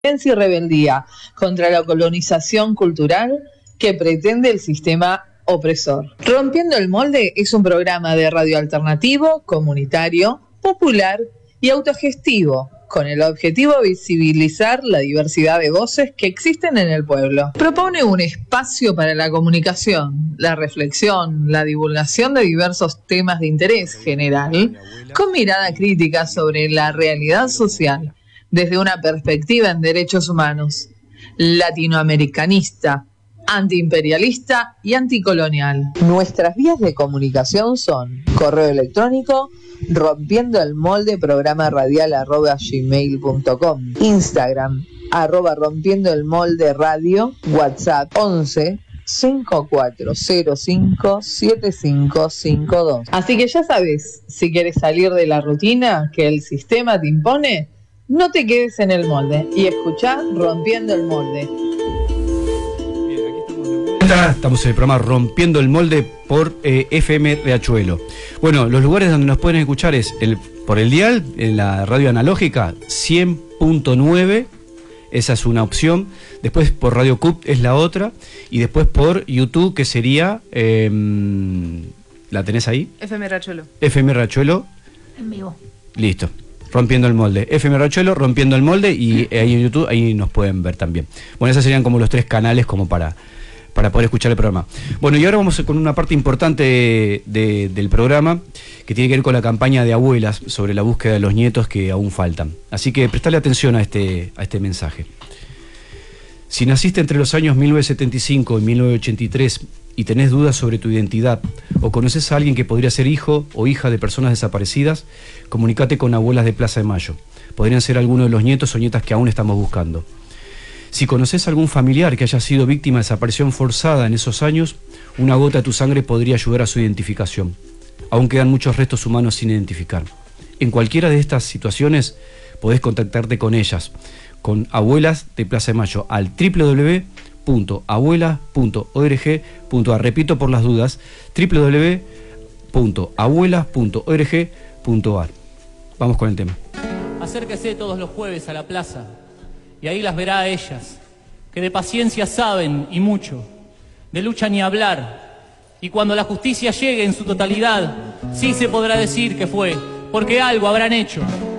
y rebeldía contra la colonización cultural que pretende el sistema opresor. Rompiendo el Molde es un programa de radio alternativo, comunitario, popular y autogestivo, con el objetivo de visibilizar la diversidad de voces que existen en el pueblo. Propone un espacio para la comunicación, la reflexión, la divulgación de diversos temas de interés general, con mirada crítica sobre la realidad social, desde una perspectiva en derechos humanos, latinoamericanista, antiimperialista y anticolonial. Nuestras vías de comunicación son correo electrónico rompiendoelmolde@gmail.com, Instagram @rompiendoelmolde_radio, WhatsApp 11 5405 7552. Así que ya sabes, si quieres salir de la rutina que el sistema te impone, no te quedes en el molde y escuchá Rompiendo el Molde. Bien, aquí estamos de vuelta. Estamos en el programa Rompiendo el Molde por FM Riachuelo. Bueno, los lugares donde nos pueden escuchar es por el dial, en la radio analógica 100.9, esa es una opción. Después por Radio CUP es la otra. Y después por YouTube, que sería... ¿la tenés ahí? FM Riachuelo. FM Riachuelo. En vivo. Listo. Rompiendo el Molde. FM Riachuelo, Rompiendo el Molde, y ahí en YouTube, ahí nos pueden ver también. Bueno, esos serían como los 3 canales como para poder escuchar el programa. Bueno, y ahora vamos con una parte importante del programa que tiene que ver con la campaña de abuelas sobre la búsqueda de los nietos que aún faltan. Así que prestale atención a este mensaje. Si naciste entre los años 1975 y 1983 y tenés dudas sobre tu identidad o conoces a alguien que podría ser hijo o hija de personas desaparecidas, comunícate con Abuelas de Plaza de Mayo. Podrían ser algunos de los nietos o nietas que aún estamos buscando. Si conoces a algún familiar que haya sido víctima de desaparición forzada en esos años, una gota de tu sangre podría ayudar a su identificación. Aún quedan muchos restos humanos sin identificar. En cualquiera de estas situaciones podés contactarte con ellas, con Abuelas de Plaza de Mayo, al www.abuelas.org.ar. Repito por las dudas, www.abuelas.org.ar. Vamos con el tema. Acérquese todos los jueves a la plaza y ahí las verá a ellas, que de paciencia saben y mucho, de lucha ni hablar, y cuando la justicia llegue en su totalidad, sí se podrá decir que fue, porque algo habrán hecho.